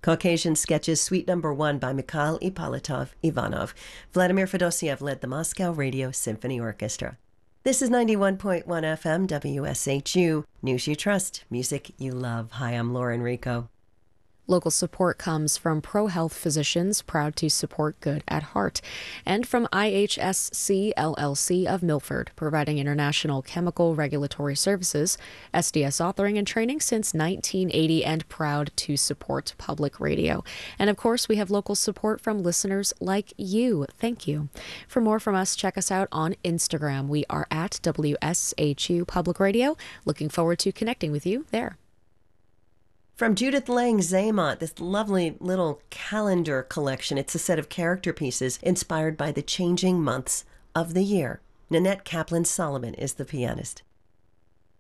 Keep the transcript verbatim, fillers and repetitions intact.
Caucasian Sketches, Suite Number One by Mikhail Ippolitov Ivanov. Vladimir Fedosiev led the Moscow Radio Symphony Orchestra. This is ninety-one point one F M W S H U, News You Trust, Music You Love. Hi, I'm Lauren Rico. Local support comes from ProHealth Physicians, proud to support good at heart, and from I H S C L L C of Milford, providing international chemical regulatory services, S D S authoring and training since nineteen eighty, and proud to support public radio. And of course, we have local support from listeners like you. Thank you. For more from us, check us out on Instagram. We are at W S H U Public Radio. Looking forward to connecting with you there. From Judith Lang Zaymont, this lovely little calendar collection. It's a set of character pieces inspired by the changing months of the year. Nanette Kaplan Solomon is the pianist.